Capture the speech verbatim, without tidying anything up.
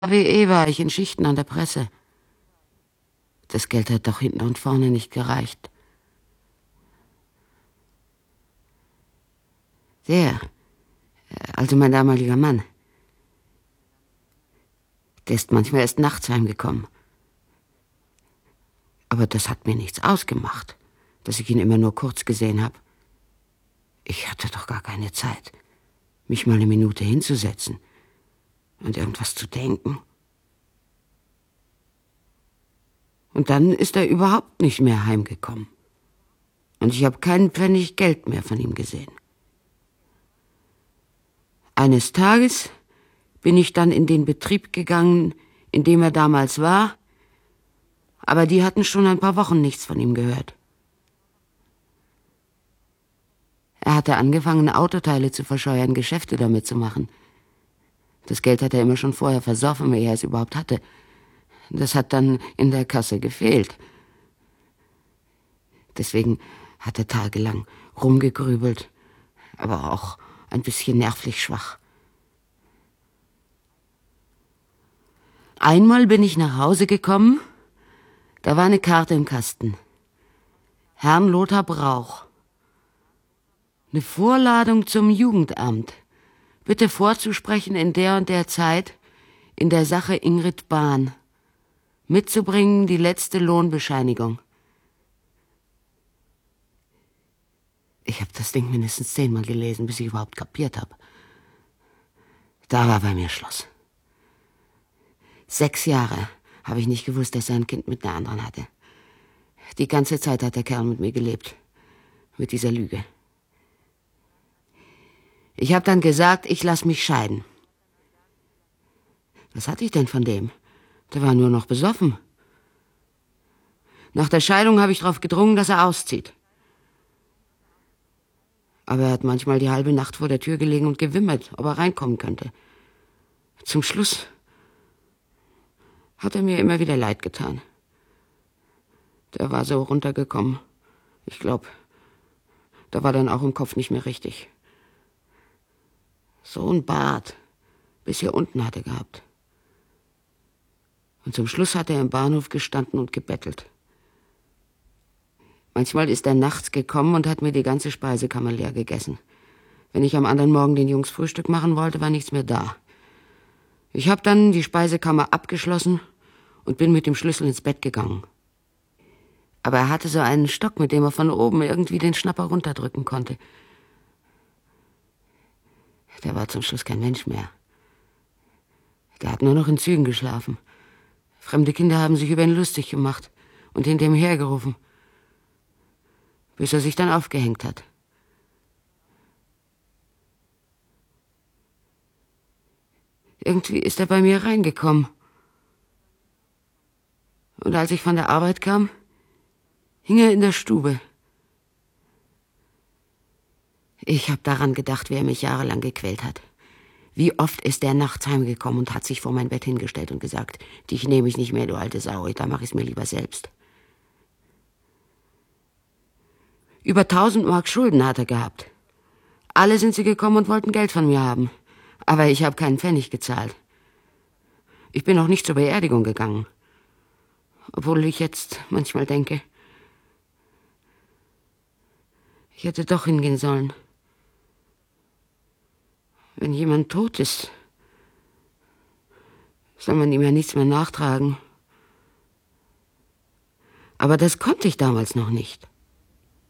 W E war ich in Schichten an der Presse. Das Geld hat doch hinten und vorne nicht gereicht. Der, also mein damaliger Mann, der ist manchmal erst nachts heimgekommen. Aber das hat mir nichts ausgemacht, dass ich ihn immer nur kurz gesehen habe. Ich hatte doch gar keine Zeit, mich mal eine Minute hinzusetzen und irgendwas zu denken. Und dann ist er überhaupt nicht mehr heimgekommen. Und ich habe keinen Pfennig Geld mehr von ihm gesehen. Eines Tages bin ich dann in den Betrieb gegangen, in dem er damals war, aber die hatten schon ein paar Wochen nichts von ihm gehört. Er hatte angefangen, Autoteile zu verscheuern, Geschäfte damit zu machen. Das Geld hat er immer schon vorher versoffen, ehe er es überhaupt hatte. Das hat dann in der Kasse gefehlt. Deswegen hat er tagelang rumgegrübelt, aber auch ein bisschen nervlich schwach. Einmal bin ich nach Hause gekommen, da war eine Karte im Kasten. Herrn Lothar Brauch. Eine Vorladung zum Jugendamt. Bitte vorzusprechen in der und der Zeit in der Sache Ingrid Bahn. Mitzubringen die letzte Lohnbescheinigung. Ich habe das Ding mindestens zehnmal gelesen, bis ich überhaupt kapiert habe. Da war bei mir Schluss. Sechs Jahre habe ich nicht gewusst, dass er ein Kind mit einer anderen hatte. Die ganze Zeit hat der Kerl mit mir gelebt. Mit dieser Lüge. Ich habe dann gesagt, ich lass mich scheiden. Was hatte ich denn von dem? Der war nur noch besoffen. Nach der Scheidung habe ich darauf gedrungen, dass er auszieht. Aber er hat manchmal die halbe Nacht vor der Tür gelegen und gewimmert, ob er reinkommen könnte. Zum Schluss hat er mir immer wieder leid getan. Der war so runtergekommen. Ich glaube, da war dann auch im Kopf nicht mehr richtig. So ein Bart, bis hier unten hat er gehabt. Und zum Schluss hat er im Bahnhof gestanden und gebettelt. Manchmal ist er nachts gekommen und hat mir die ganze Speisekammer leer gegessen. Wenn ich am anderen Morgen den Jungs Frühstück machen wollte, war nichts mehr da. Ich habe dann die Speisekammer abgeschlossen und bin mit dem Schlüssel ins Bett gegangen. Aber er hatte so einen Stock, mit dem er von oben irgendwie den Schnapper runterdrücken konnte. Der war zum Schluss kein Mensch mehr. Der hat nur noch in Zügen geschlafen. Fremde Kinder haben sich über ihn lustig gemacht und hinter ihm hergerufen, bis er sich dann aufgehängt hat. Irgendwie ist er bei mir reingekommen. Und als ich von der Arbeit kam, hing er in der Stube. Ich habe daran gedacht, wie er mich jahrelang gequält hat. Wie oft ist er nachts heimgekommen und hat sich vor mein Bett hingestellt und gesagt, dich nehme ich nicht mehr, du alte Sau, da mache ich es mir lieber selbst. Über tausend Mark Schulden hat er gehabt. Alle sind sie gekommen und wollten Geld von mir haben. Aber ich habe keinen Pfennig gezahlt. Ich bin auch nicht zur Beerdigung gegangen. Obwohl ich jetzt manchmal denke, ich hätte doch hingehen sollen. Wenn jemand tot ist, soll man ihm ja nichts mehr nachtragen. Aber das konnte ich damals noch nicht.